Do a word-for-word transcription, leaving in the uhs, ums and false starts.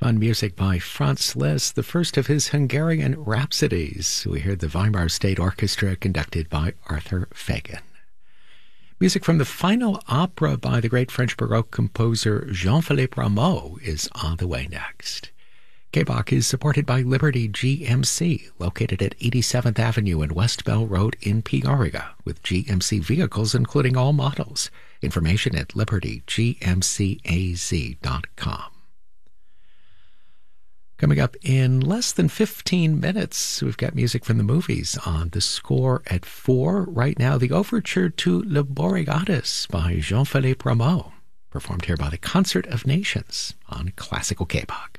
Fun music by Franz Liszt, the first of his Hungarian Rhapsodies. We heard the Weimar State Orchestra conducted by Arthur Fagan. Music from the final opera by the great French Baroque composer Jean-Philippe Rameau is on the way next. K B O C is supported by Liberty G M C, located at eighty-seventh Avenue and West Bell Road in Peoria, with G M C vehicles including all models. Information at liberty g m c a z dot com. Coming up in less than fifteen minutes, we've got music from the movies on the score at four. Right now, the overture to Le Boreatis by Jean-Philippe Rameau, performed here by the Concert of Nations on Classical K B O C.